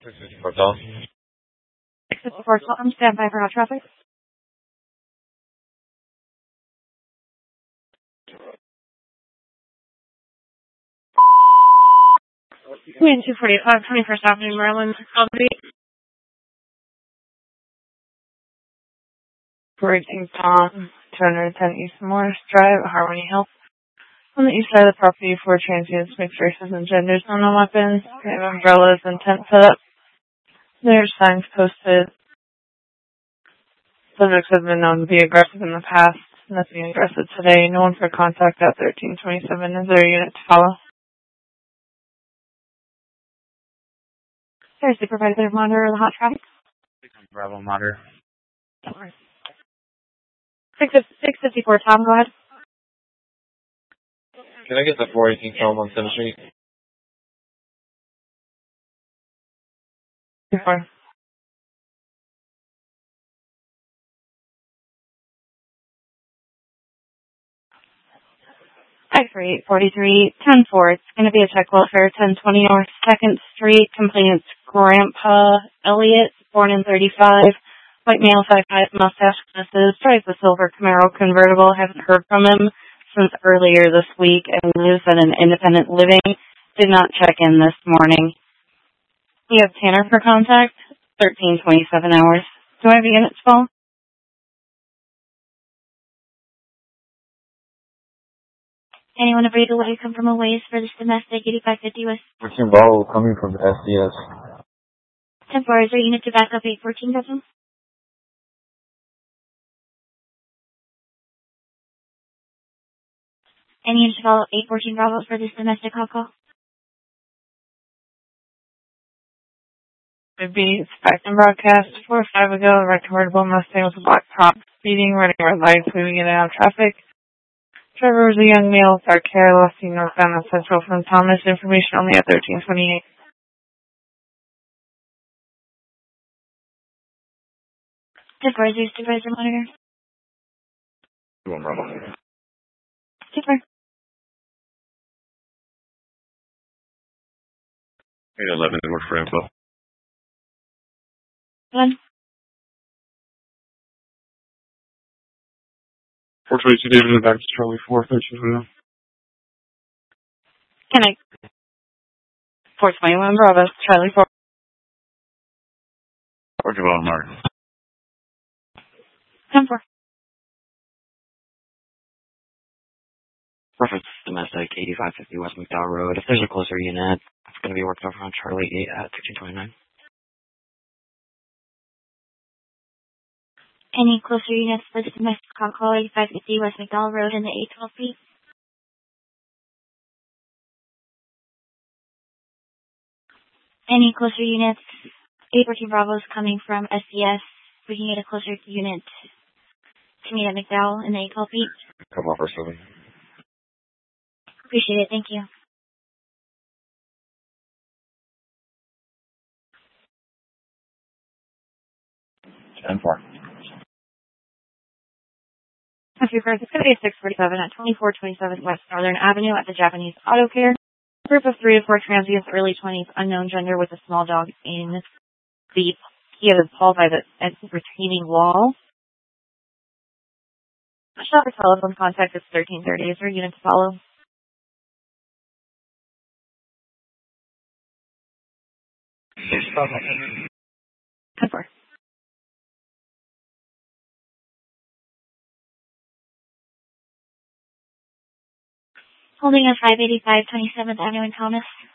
654 Tom. 654 Tom, stand by for hot traffic. Wind 245, 21st Avenue, Maryland. Breaking Tom, 210 East Morris Drive, Harmony Health. On the east side of the property for transients, mixed races and genders, no weapons. We have umbrellas and tent set up. There's signs posted. Subjects have been known to be aggressive in the past. Nothing aggressive today. No one for contact at 1327. Is there a unit to follow? There's supervisor monitor the hot traffic. Bravo monitor. 654 Tom, go ahead. Can I get the 418 Tom on 7th Street? Before. I-3, 43, 10-4. It's going to be a check welfare, 1020 North 2nd Street. Complainant's Grandpa Elliott, born in 35. White male, 5'5", mustache, glasses, drives a silver Camaro convertible. Haven't heard from him since earlier this week and lives at an independent living. Did not check in this morning. We have Tanner for contact, 1327 hours. Do I have a unit to phone? Anyone agree to let you come from a ways for this domestic 8550 West? 14 Bravo coming from the SDS. 10-4, is there a unit to back up 814 Dozen? Any unit to follow 814 Bravo for this domestic hot call? Maybe Spectrum broadcast 4 or 5 ago. A red convertible Mustang with a black top, speeding, running red lights, moving in and out of traffic. Driver was a young male, dark hair, last seen northbound on Central from Thomas. Information only at 1328. Supervisor monitor. 1 Bravo. Super. 811 and work for info. 1. 422 David in the back to Charlie 4, 1329. Can I? 421 Bravo, Charlie 4. Or Javon Mark. 10-4. Reference domestic 8550 West McDowell Road. If there's a closer unit, it's going to be worked over on Charlie 8 at 1329. Any closer units for the domestic call 8550 West McDowell Road in the 812 feet? Any closer units? 814 Bravo is coming from SCS. We can get a closer unit to meet at McDowell in the 812 feet. Come on for 7. Appreciate it. Thank you. And 4. Okay, first, it's going to be a 647 at 2427 West Northern Avenue at the Japanese Auto Care. Group of 3 to 4 transients, early 20s, unknown gender with a small dog in the, he had a paw by the retaining wall. Shop or telephone contact is 1330. Is there a unit to follow? Confirm. Holding at 585 27th Avenue in Thomas.